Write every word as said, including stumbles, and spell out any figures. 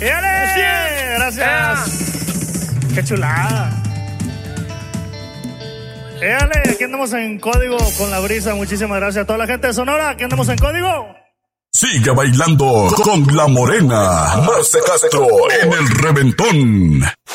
¡Éale! Gracias. ¡Qué chulada! ¡Éale! Aquí andamos en código con la brisa. Muchísimas gracias a toda la gente de Sonora. Aquí andamos en código. Sigue bailando con la morena. Marce Castro en el reventón.